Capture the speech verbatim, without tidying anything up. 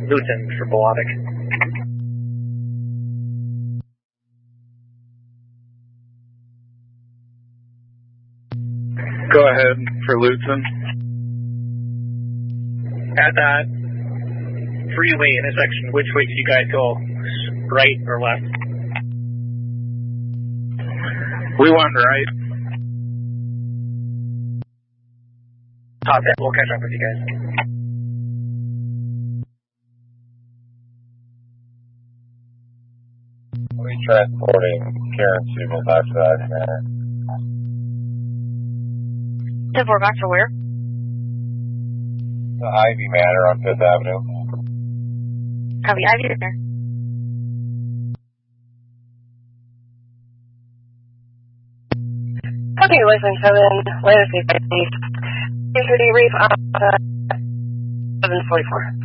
Luton for Melodic. Go ahead for Luton. At that freeway intersection, which way did you guys go? Right or left? We went right. Top that. We'll catch up with you guys. We transporting Karen Siebel back to that manor. ten four back to where? The Ivy Manor on Fifth Avenue. Copy, Ivy there. Copy, Listen seven, Lander State, East, Reef, uh, seven forty-four.